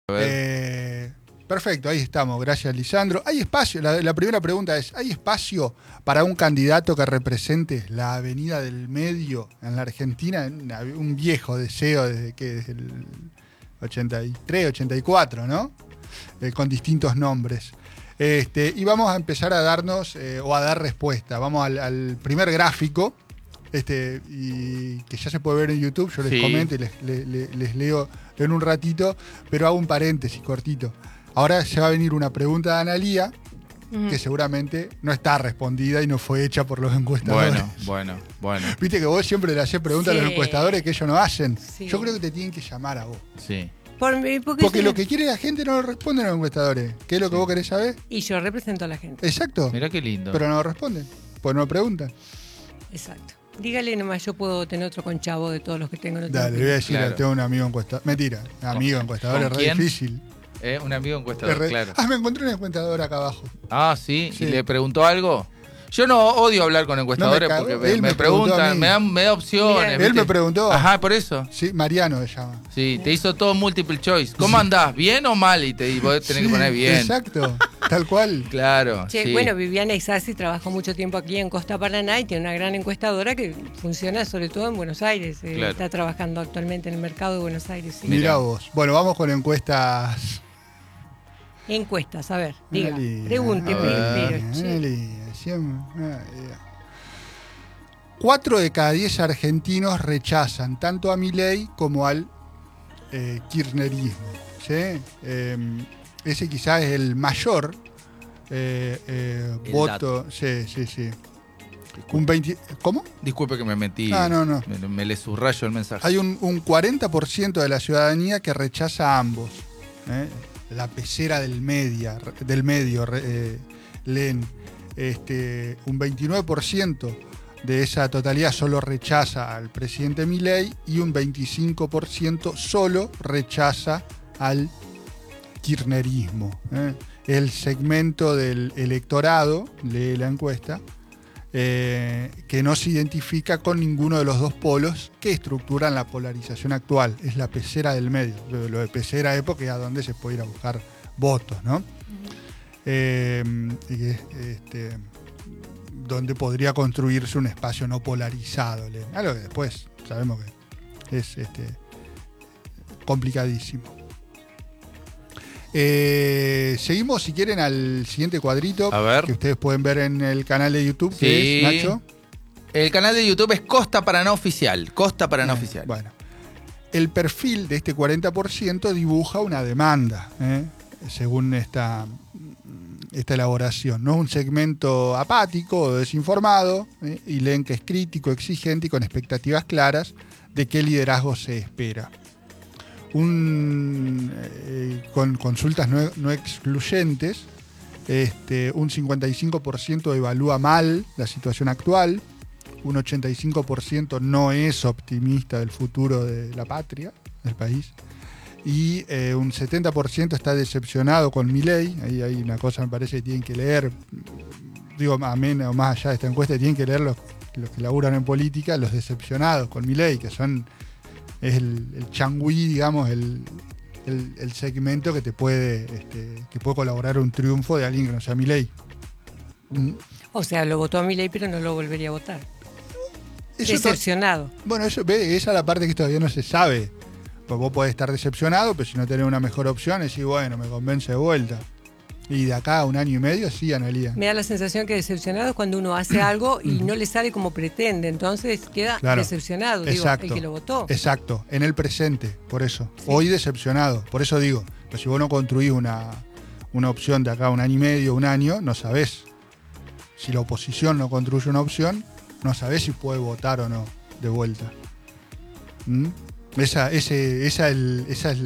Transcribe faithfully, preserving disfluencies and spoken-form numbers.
Eh, perfecto, ahí estamos. Gracias, Lisandro. ¿Hay espacio? La, la primera pregunta es, ¿hay espacio para un candidato que represente la avenida del medio en la Argentina? Un viejo deseo desde que desde el ochenta y tres, ochenta y cuatro, ¿no? Eh, con distintos nombres. Este, y vamos a empezar a darnos eh, o a dar respuesta. Vamos al, al primer gráfico, este, y que ya se puede ver en YouTube. Yo les sí. comento y les, les, les leo en un ratito, pero hago un paréntesis cortito. Ahora se va a venir una pregunta de Analía uh-huh. que seguramente no está respondida y no fue hecha por los encuestadores. Bueno, bueno, bueno. Viste que vos siempre le hacés preguntas sí. a los encuestadores que ellos no hacen. Sí. Yo creo que te tienen que llamar a vos. Sí. Por mí, porque porque lo que quiere la gente no lo responden los encuestadores. ¿Qué es lo que sí. vos querés saber? Y yo represento a la gente. Exacto. Mirá qué lindo. Pero no lo responden, pues no lo preguntan. Exacto. Dígale nomás, yo puedo tener otro conchavo de todos los que tengo. No Dale, le voy a decir, claro. tengo un amigo encuestador. Mentira, amigo encuestador es re quién? difícil. Eh, un amigo encuestador, re... claro. Ah, me encontré un encuestador acá abajo. Ah, ¿sí? sí. ¿Y le preguntó algo? Yo no odio hablar con encuestadores no me porque me, me preguntan, me dan, me da opciones. Él me preguntó. Ajá, por eso. Sí, Mariano se llama. Sí, te hizo todo multiple choice. ¿Cómo sí. andás? ¿Bien o mal? Y te y vos tenés sí, que poner bien. Exacto, tal cual. Claro. Che, sí. Bueno, Viviana Isasi trabajó mucho tiempo aquí en Costa Paraná y tiene una gran encuestadora que funciona sobre todo en Buenos Aires. Eh, claro. Está trabajando actualmente en el mercado de Buenos Aires. Sí. Mirá vos. Bueno, vamos con encuestas. Encuestas, a ver, diga, pregunte, Cuatro de cada diez argentinos rechazan tanto a Milei como al eh, kirchnerismo. ¿Sí? Eh, ese quizás es el mayor eh, eh, el voto. Dato. Sí, sí, sí. Un veinte, ¿Cómo? Disculpe que me metí. Ah, no, no. Me, me le subrayo el mensaje. Hay un, un cuarenta por ciento de la ciudadanía que rechaza a ambos. ¿eh? La pecera del, media, del medio, eh, leen, este, un veintinueve por ciento de esa totalidad solo rechaza al presidente Milei y un veinticinco por ciento solo rechaza al kirchnerismo. ¿eh? El segmento del electorado, lee la encuesta, eh, que no se identifica con ninguno de los dos polos que estructuran la polarización actual. Es la pecera del medio. Lo, lo de pecera es porque es a donde se puede ir a buscar votos, ¿no? Uh-huh. Eh, y, este, donde podría construirse un espacio no polarizado. Algo que después sabemos que es este, complicadísimo. Eh, seguimos, si quieren, al siguiente cuadrito a ver. que ustedes pueden ver en el canal de YouTube, sí. que es, Nacho. El canal de YouTube es Costa Paraná Oficial. Costa Paraná eh, Oficial. Bueno, el perfil de este cuarenta por ciento dibuja una demanda, ¿eh? según esta, esta elaboración. No es un segmento apático o desinformado, ¿eh? y leen que es crítico, exigente y con expectativas claras de qué liderazgo se espera. Un, eh, con consultas no, no excluyentes, este, un cincuenta y cinco por ciento evalúa mal la situación actual, un ochenta y cinco por ciento no es optimista del futuro de la patria, del país, y eh, un setenta por ciento está decepcionado con Milei. Ahí hay una cosa, me parece que tienen que leer, digo, a menos, más allá de esta encuesta, tienen que leer los, los que laburan en política, los decepcionados con Milei, que son... es el, el changüí, digamos, el, el, el segmento que te puede, este, que puede colaborar a un triunfo de alguien que no sea Milei. Mm. O sea, lo votó a Milei, pero no lo volvería a votar. Eso Decepcionado. To- bueno, eso, ve, esa es la parte que todavía no se sabe. Pues vos podés estar decepcionado, pero si no tenés una mejor opción, decís, bueno, me convence de vuelta. Y de acá a un año y medio, sí, Analía. Me da la sensación que decepcionado es cuando uno hace algo y no le sale como pretende. Entonces queda claro. decepcionado, digo, exacto, el que lo votó. Exacto, en el presente, por eso. Sí. Hoy decepcionado, por eso digo. Pero si vos no construís una, una opción de acá a un año y medio, un año, no sabés. Si la oposición no construye una opción, no sabés si puede votar o no de vuelta. ¿Mm? Esa, ese, esa, el, esa es